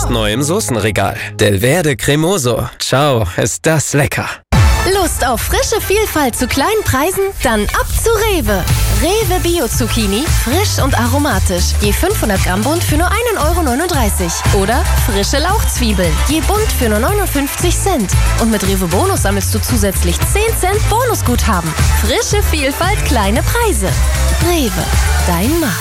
Jetzt neu im Soßenregal. Del Verde Cremoso. Ciao, ist das lecker. Lust auf frische Vielfalt zu kleinen Preisen? Dann ab zu Rewe. Rewe Bio Zucchini, frisch und aromatisch. Je 500 Gramm Bund für nur 1,39 €. Oder frische Lauchzwiebeln, je Bund für nur 59 Cent. Und mit Rewe Bonus sammelst du zusätzlich 10 Cent Bonusguthaben. Frische Vielfalt, kleine Preise. Rewe, dein Markt.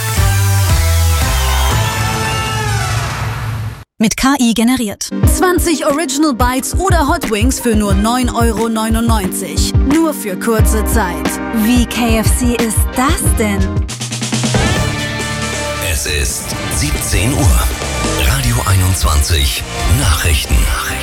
Mit KI generiert. 20 Original Bites oder Hot Wings für nur 9,99 €. Nur für kurze Zeit. Wie KFC ist das denn? Es ist 17 Uhr. Radio 21 Nachrichten.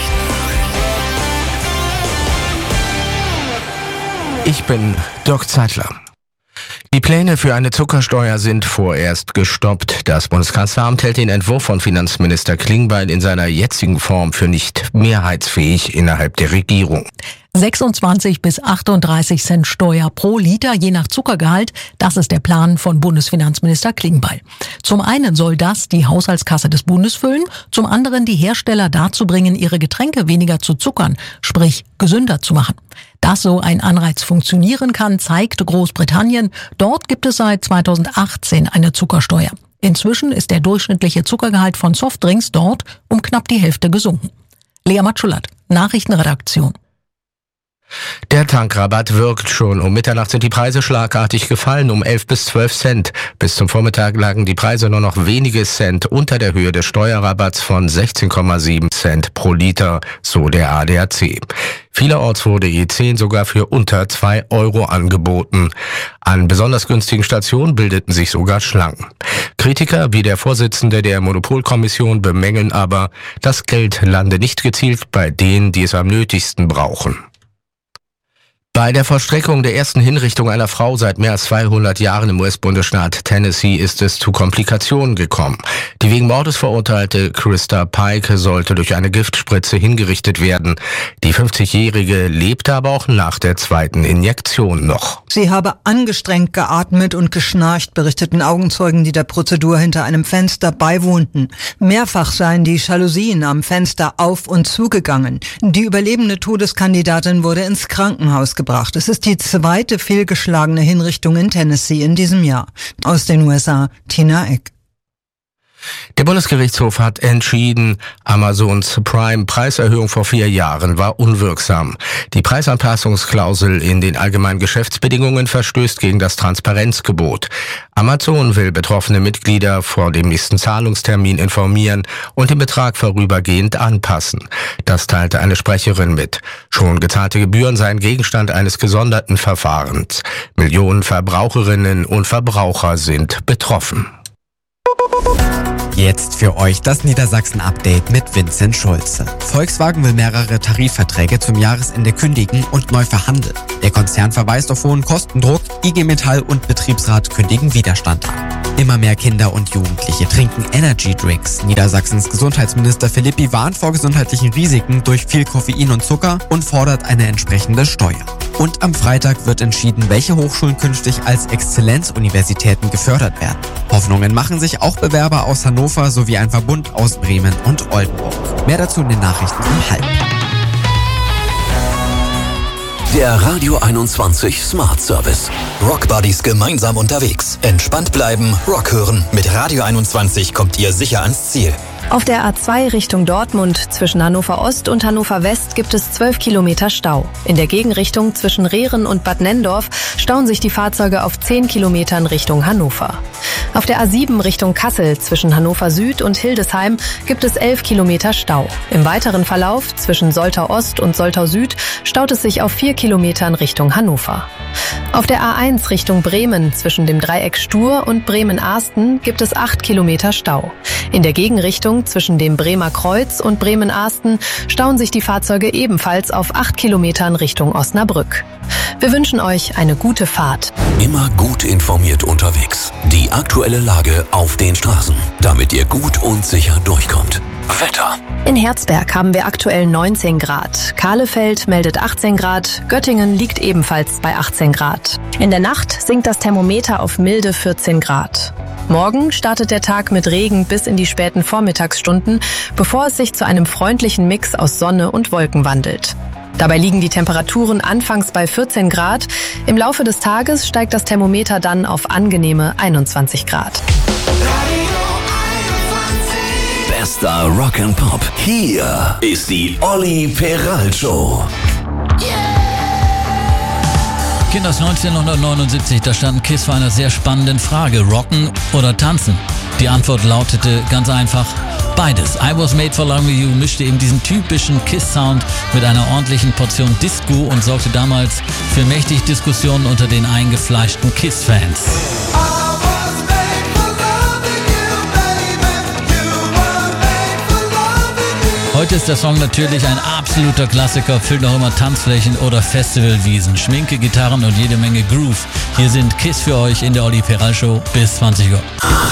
Ich bin Dirk Zeitler. Die Pläne für eine Zuckersteuer sind vorerst gestoppt. Das Bundeskanzleramt hält den Entwurf von Finanzminister Klingbeil in seiner jetzigen Form für nicht mehrheitsfähig innerhalb der Regierung. 26 bis 38 Cent Steuer pro Liter, je nach Zuckergehalt. Das ist der Plan von Bundesfinanzminister Klingbeil. Zum einen soll das die Haushaltskasse des Bundes füllen, zum anderen die Hersteller dazu bringen, ihre Getränke weniger zu zuckern, sprich gesünder zu machen. Dass so ein Anreiz funktionieren kann, zeigt Großbritannien. Dort gibt es seit 2018 eine Zuckersteuer. Inzwischen ist der durchschnittliche Zuckergehalt von Softdrinks dort um knapp die Hälfte gesunken. Lea Matschulat, Nachrichtenredaktion. Der Tankrabatt wirkt schon. Um Mitternacht sind die Preise schlagartig gefallen, um 11 bis 12 Cent. Bis zum Vormittag lagen die Preise nur noch wenige Cent unter der Höhe des Steuerrabatts von 16,7 Cent pro Liter, so der ADAC. Vielerorts wurde E10 sogar für unter 2 € angeboten. An besonders günstigen Stationen bildeten sich sogar Schlangen. Kritiker wie der Vorsitzende der Monopolkommission bemängeln aber, das Geld lande nicht gezielt bei denen, die es am nötigsten brauchen. Bei der Vollstreckung der ersten Hinrichtung einer Frau seit mehr als 200 Jahren im US-Bundesstaat Tennessee ist es zu Komplikationen gekommen. Die wegen Mordes verurteilte Krista Pike sollte durch eine Giftspritze hingerichtet werden. Die 50-Jährige lebte aber auch nach der zweiten Injektion noch. Sie habe angestrengt geatmet und geschnarcht, berichteten Augenzeugen, die der Prozedur hinter einem Fenster beiwohnten. Mehrfach seien die Jalousien am Fenster auf und zugegangen. Die überlebende Todeskandidatin wurde ins Krankenhaus gebracht. Es ist die zweite fehlgeschlagene Hinrichtung in Tennessee in diesem Jahr. Aus den USA, Tina Eck. Der Bundesgerichtshof hat entschieden, Amazons Prime-Preiserhöhung vor 4 Jahren war unwirksam. Die Preisanpassungsklausel in den allgemeinen Geschäftsbedingungen verstößt gegen das Transparenzgebot. Amazon will betroffene Mitglieder vor dem nächsten Zahlungstermin informieren und den Betrag vorübergehend anpassen. Das teilte eine Sprecherin mit. Schon gezahlte Gebühren seien Gegenstand eines gesonderten Verfahrens. Millionen Verbraucherinnen und Verbraucher sind betroffen. Jetzt für euch das Niedersachsen-Update mit Vincent Schulze. Volkswagen will mehrere Tarifverträge zum Jahresende kündigen und neu verhandeln. Der Konzern verweist auf hohen Kostendruck, IG Metall und Betriebsrat kündigen Widerstand an. Immer mehr Kinder und Jugendliche trinken Energy Drinks. Niedersachsens Gesundheitsminister Philippi warnt vor gesundheitlichen Risiken durch viel Koffein und Zucker und fordert eine entsprechende Steuer. Und am Freitag wird entschieden, welche Hochschulen künftig als Exzellenzuniversitäten gefördert werden. Hoffnungen machen sich auch Bewerber aus Hannover sowie ein Verbund aus Bremen und Oldenburg. Mehr dazu in den Nachrichten um 12:30. Der Radio 21 Smart Service. Rock Buddies gemeinsam unterwegs. Entspannt bleiben, Rock hören. Mit Radio 21 kommt ihr sicher ans Ziel. Auf der A2 Richtung Dortmund zwischen Hannover Ost und Hannover West gibt es 12 Kilometer Stau. In der Gegenrichtung zwischen Rehren und Bad Nenndorf stauen sich die Fahrzeuge auf 10 Kilometern Richtung Hannover. Auf der A7 Richtung Kassel zwischen Hannover Süd und Hildesheim gibt es 11 Kilometer Stau. Im weiteren Verlauf zwischen Soltau Ost und Soltau Süd staut es sich auf 4 Kilometern Richtung Hannover. Auf der A1 Richtung Bremen zwischen dem Dreieck Stur und Bremen-Ahsten gibt es 8 Kilometer Stau. In der Gegenrichtung zwischen dem Bremer Kreuz und Bremen-Ahsten stauen sich die Fahrzeuge ebenfalls auf 8 Kilometern Richtung Osnabrück. Wir wünschen euch eine gute Fahrt. Immer gut informiert unterwegs. Die aktuelle Lage auf den Straßen, damit ihr gut und sicher durchkommt. Wetter. In Herzberg haben wir aktuell 19 Grad. Kahlefeld meldet 18 Grad. Göttingen liegt ebenfalls bei 18 Grad. In der Nacht sinkt das Thermometer auf milde 14 Grad. Morgen startet der Tag mit Regen bis in die späten Vormittagsstunden, bevor es sich zu einem freundlichen Mix aus Sonne und Wolken wandelt. Dabei liegen die Temperaturen anfangs bei 14 Grad. Im Laufe des Tages steigt das Thermometer dann auf angenehme 21 Grad. Bester Rock and Pop. Hier ist die Olli Peral Show. Kinders 1979, da standen Kiss vor einer sehr spannenden Frage. Rocken oder tanzen? Die Antwort lautete ganz einfach: beides. I Was Made for Loving You mischte eben diesen typischen Kiss-Sound mit einer ordentlichen Portion Disco und sorgte damals für mächtig Diskussionen unter den eingefleischten Kiss-Fans. Heute ist der Song natürlich ein absoluter Klassiker, füllt noch immer Tanzflächen oder Festivalwiesen. Schminke, Gitarren und jede Menge Groove. Hier sind Kiss für euch in der Olli Peral Show bis 20 Uhr.